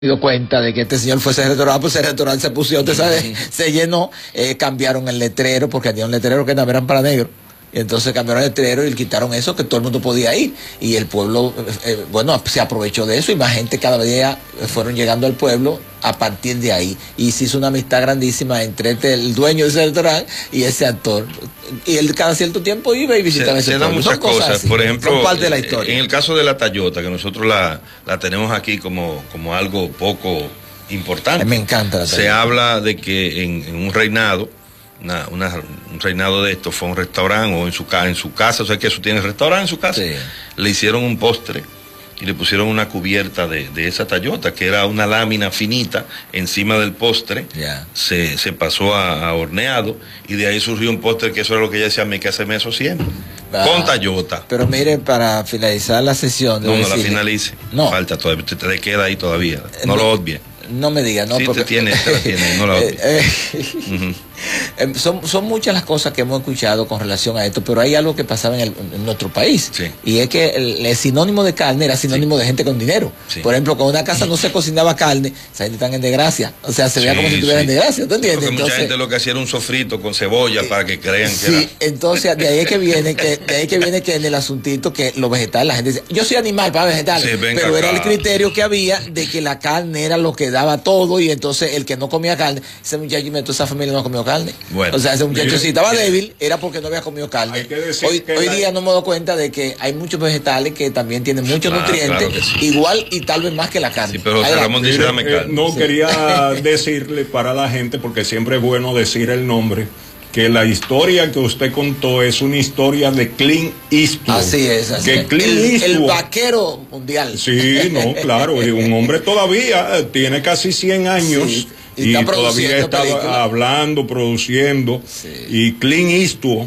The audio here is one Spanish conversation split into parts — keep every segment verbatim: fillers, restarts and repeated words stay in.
dio cuenta de que este señor fue ese restaurante, pues ese restaurante se puso, usted sabe, se llenó, eh, cambiaron el letrero, porque había un letrero que no eran para negros. Y entonces cambiaron el letrero y quitaron eso, que todo el mundo podía ir. Y el pueblo, eh, bueno, se aprovechó de eso y más gente cada día fueron llegando al pueblo a partir de ahí. Y se hizo una amistad grandísima entre este, el dueño de ese restaurante y ese actor. Y él cada cierto tiempo iba y visitaba ese pueblo. Se dan muchas cosas, cosas por ejemplo, son parte de la historia. En el caso de la Tayota, que nosotros la, la tenemos aquí como, como algo poco importante. Me encanta la Tayota. Se habla de que en, en un reinado, Una, una, un reinado de esto fue un restaurante o en su, en su casa, o sea que eso tiene restaurante en su casa, sí. Le hicieron un postre y le pusieron una cubierta de, de esa Tayota, que era una lámina finita encima del postre, yeah. se, se pasó a, a horneado y de ahí surgió un postre que eso era lo que ella decía, me que hacerme eso siempre, ah, con Tayota. Pero mire, para finalizar la sesión... No, no la finalice, no. Falta todavía, te, te queda ahí todavía, no, no lo obvies. No me diga, no, sí, porque... te tiene, te la tiene, no la eh, eh, uh-huh. eh, son, son muchas las cosas que hemos escuchado con relación a esto, pero hay algo que pasaba en, el, en nuestro país, sí. Y es que el, el sinónimo de carne era sinónimo sí. de gente con dinero. Sí. Por ejemplo, con una casa no se cocinaba carne, esa gente está en desgracia, o sea, se veía sí, como si estuvieran sí. en desgracia, ¿tú entiendes? Porque entonces, mucha gente lo que hacía era un sofrito con cebolla eh, para que crean que sí, era... entonces de ahí es que viene que, de ahí que viene que en el asuntito que los vegetales, la gente dice, yo soy animal para vegetales, sí, pero era el criterio que había de que la carne era lo que daba todo y entonces el que no comía carne, ese muchacho y toda esa familia no comió carne. Bueno, o sea, ese muchacho si estaba débil era porque no había comido carne. Hoy, hoy la... día no me doy cuenta de que hay muchos vegetales que también tienen muchos ah, nutrientes, claro sí. igual y tal vez más que la carne. Sí, pero José Ramón dice, dame carne. Eh, no, sí. quería decirle para la gente, porque siempre es bueno decir el nombre, que la historia que usted contó es una historia de Clint Eastwood. Así es, así que es. Clint el, Eastwood, el vaquero mundial. Sí, no, claro, un hombre todavía tiene casi cien años. Sí. Y, y todavía estaba películas. hablando, produciendo. Sí. Y Clint Eastwood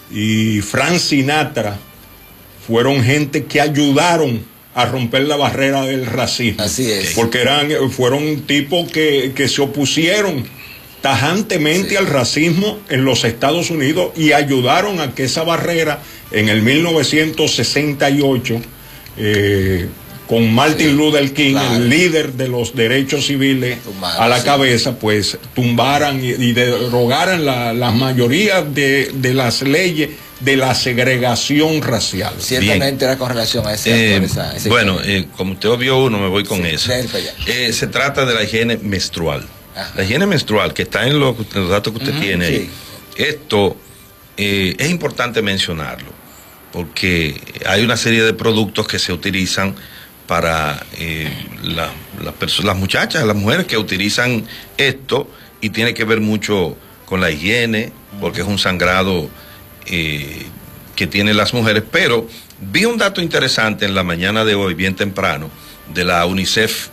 y Frank Sinatra fueron gente que ayudaron a romper la barrera del racismo. Así es. Porque eran, fueron tipos que, que se opusieron tajantemente sí. al racismo en los Estados Unidos y ayudaron a que esa barrera en el mil novecientos sesenta y ocho eh, con Martin sí, Luther King, claro. el líder de los derechos civiles, Tumbar, a la sí. cabeza, pues tumbaran y, y derogaran la, la mayoría de, de las leyes de la segregación racial. Ciertamente Bien. era con relación a ese eh, actor, esa, ese Bueno, eh, como usted vio uno, me voy con sí, eso. Eh, se trata de la higiene menstrual. Ajá. La higiene menstrual, que está en, lo, en los datos que usted uh-huh, tiene sí. ahí. Esto eh, es importante mencionarlo, porque hay una serie de productos que se utilizan para eh, la, la las muchachas, las mujeres que utilizan esto, y tiene que ver mucho con la higiene, porque es un sangrado eh, que tienen las mujeres. Pero vi un dato interesante en la mañana de hoy, bien temprano, de la UNICEF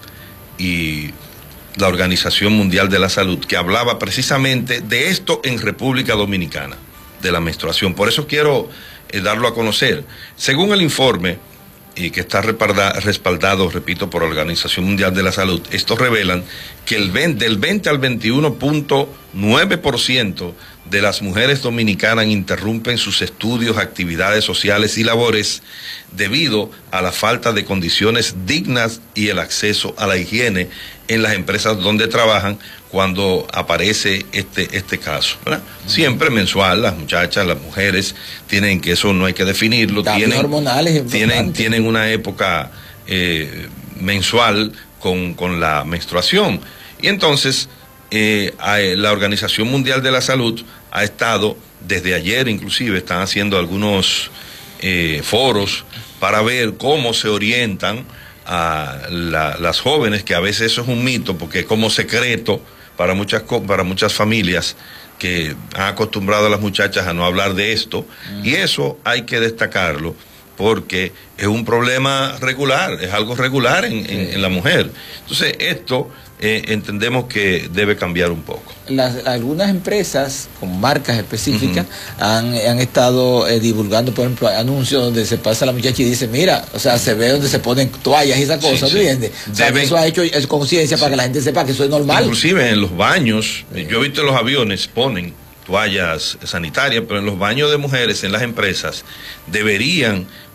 y la Organización Mundial de la Salud, que hablaba precisamente de esto en República Dominicana, de la menstruación. Por eso quiero eh, darlo a conocer. Según el informe, y que está respaldado, repito, por la Organización Mundial de la Salud, estos revelan que el veinte, del veinte al veintiuno punto nueve por ciento de las mujeres dominicanas interrumpen sus estudios, actividades sociales y labores debido a la falta de condiciones dignas y el acceso a la higiene en las empresas donde trabajan cuando aparece este, este caso, ¿verdad? Siempre mensual, las muchachas, las mujeres tienen que, eso no hay que definirlo, tienen, hormonales tienen, tienen una época eh, mensual con, con la menstruación. Y entonces eh, la Organización Mundial de la Salud ha estado, desde ayer inclusive, están haciendo algunos eh, foros para ver cómo se orientan a la, las jóvenes, que a veces eso es un mito, porque es como secreto para muchas, para muchas familias que han acostumbrado a las muchachas a no hablar de esto, uh-huh. y eso hay que destacarlo, porque es un problema regular, es algo regular en, sí. en, en la mujer. Entonces esto eh, entendemos que debe cambiar un poco. Las, algunas empresas con marcas específicas uh-huh. han, han estado eh, divulgando, por ejemplo, anuncios donde se pasa la muchacha y dice, mira, o sea, se ve donde se ponen toallas y esas cosas, sí, ¿entiendes? Sí. O sea, Deben... eso ha hecho es conciencia sí. para que la gente sepa que eso es normal. Inclusive en los baños, sí. yo he visto en los aviones, ponen toallas sanitarias, pero en los baños de mujeres, en las empresas, deberían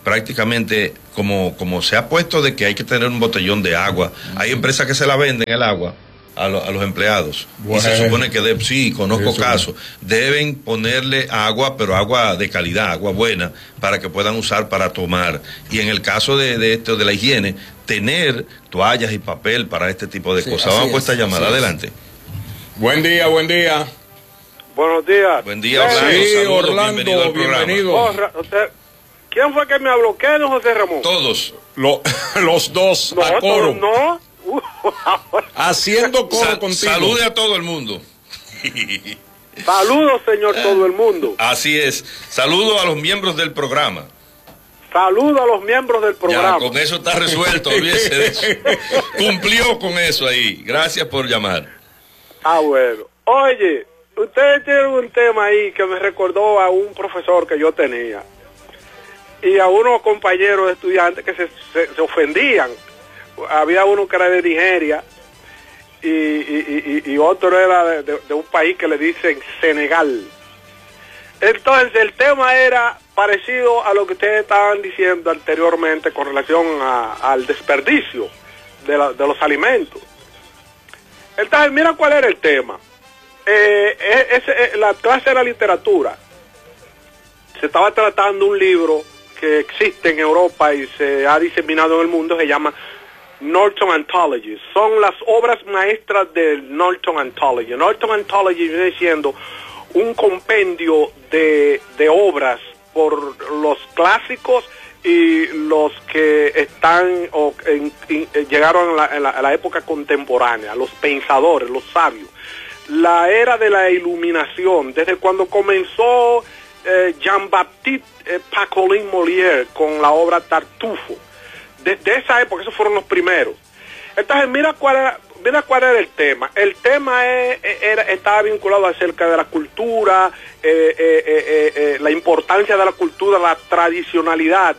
prácticamente, como, como se ha puesto de que hay que tener un botellón de agua, uh-huh. hay empresas que se la venden el agua a, lo, a los empleados. Bueno. Y se supone que, de, sí, conozco Eso. casos, deben ponerle agua, pero agua de calidad, agua buena, para que puedan usar para tomar. Y en el caso de, de esto, de la higiene, tener toallas y papel para este tipo de sí, cosas. Vamos a esta llamada, adelante. Buen día, buen día. Buenos días. Buen día, Orlando. Sí, Saludos, Orlando, bienvenido al bienvenido. programa. Oh, usted, ¿quién fue que me habló? ¿Qué no, José Ramón? Todos. Lo, los dos, no, a coro. No, haciendo coro Sa contigo. Salude a todo el mundo. Saludos, señor, todo el mundo. Así es. Saludos a los miembros del programa. Saludos a los miembros del programa. Ya, con eso está resuelto, olvídese de eso. Cumplió con eso ahí. Gracias por llamar. Ah, bueno. Oye, ustedes tienen un tema ahí que me recordó a un profesor que yo tenía y a unos compañeros estudiantes que se, se, se ofendían. Había uno que era de Nigeria y, y, y, y otro era de, de, de un país que le dicen Senegal. Entonces el tema era parecido a lo que ustedes estaban diciendo anteriormente con relación a, al desperdicio de, la, de los alimentos. Entonces mira cuál era el tema. Eh, es, es, la clase de la literatura. Se estaba tratando un libro que existe en Europa y se ha diseminado en el mundo, se llama Norton Anthology. Son las obras maestras del Norton Anthology. Norton Anthology viene siendo un compendio de, de obras por los clásicos y los que están o en, en, llegaron en la, en, la, en la época contemporánea, los pensadores, los sabios. La era de la iluminación, desde cuando comenzó eh, Jean-Baptiste eh, Pacolin Molière con la obra Tartufo. Desde esa época, esos fueron los primeros. Entonces, mira cuál era, mira cuál era el tema. El tema es, era, estaba vinculado acerca de la cultura, eh, eh, eh, eh, la importancia de la cultura, la tradicionalidad.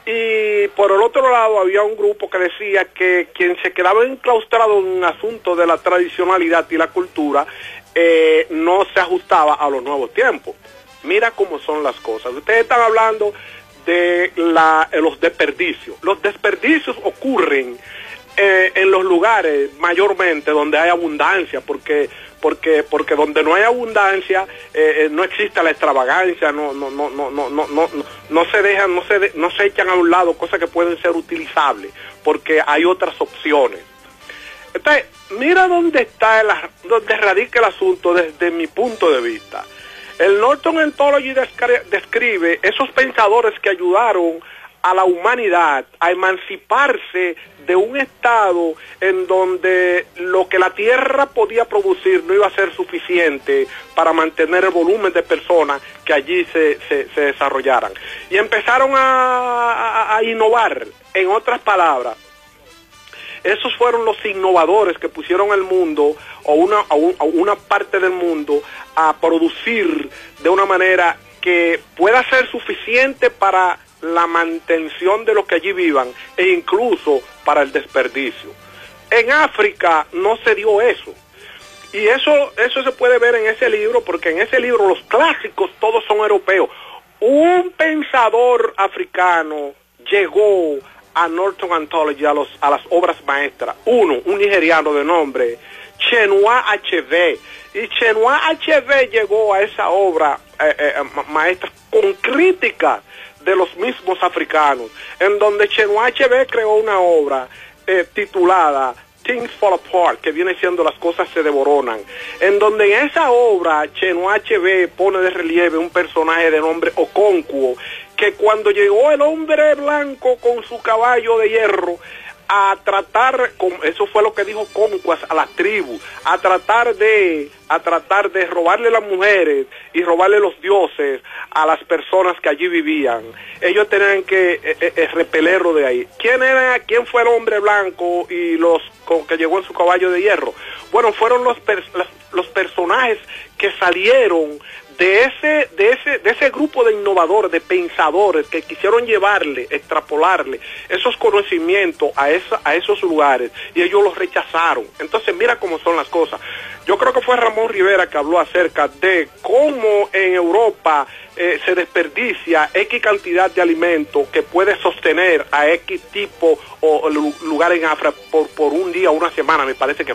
Y por el otro lado había un grupo que decía que quien se quedaba enclaustrado en un asunto de la tradicionalidad y la cultura eh, no se ajustaba a los nuevos tiempos. Mira cómo son las cosas. Ustedes están hablando de, la, de los desperdicios. Los desperdicios ocurren eh, en los lugares mayormente donde hay abundancia, porque porque porque donde no hay abundancia eh, no existe la extravagancia, no no no no no no no no se dejan no se de, no se echan a un lado cosas que pueden ser utilizables, porque hay otras opciones. Entonces, mira dónde está el, dónde radica el asunto desde mi punto de vista. El Norton Anthology describe esos pensadores que ayudaron a la humanidad a emanciparse de un estado en donde lo que la tierra podía producir no iba a ser suficiente para mantener el volumen de personas que allí se, se, se desarrollaran. Y empezaron a, a, a innovar. En otras palabras, esos fueron los innovadores que pusieron al mundo, o una, a un, a una parte del mundo, a producir de una manera que pueda ser suficiente para la mantención de los que allí vivan e incluso para el desperdicio. En África no se dio eso, y eso eso se puede ver en ese libro, porque en ese libro los clásicos todos son europeos. Un pensador africano llegó a Norton Anthology, a, los, a las obras maestras. Uno, un nigeriano de nombre Chinua Achebe, y Chinua Achebe llegó a esa obra eh, eh, maestra con crítica de los mismos africanos, en donde Chinua Achebe creó una obra eh, titulada Things Fall Apart, que viene siendo Las cosas se devoronan, en donde en esa obra Chinua Achebe pone de relieve un personaje de nombre Okonkwo, que cuando llegó el hombre blanco con su caballo de hierro a tratar, con, eso fue lo que dijo Conquas a las tribus, a tratar de a tratar de robarle las mujeres y robarle los dioses a las personas que allí vivían. Ellos tenían que eh, eh, repelerlo de ahí. ¿Quién era, quién fue el hombre blanco y los con, que llegó en su caballo de hierro? Bueno, fueron los las los personajes que salieron de ese, de ese, de ese grupo de innovadores, de pensadores que quisieron llevarle, extrapolarle esos conocimientos a esa, a esos lugares, y ellos los rechazaron. Entonces mira cómo son las cosas. Yo creo que fue Ramón Rivera que habló acerca de cómo en Europa eh, se desperdicia X cantidad de alimentos que puede sostener a X tipo o, o lugar en África por, por un día o una semana, me parece que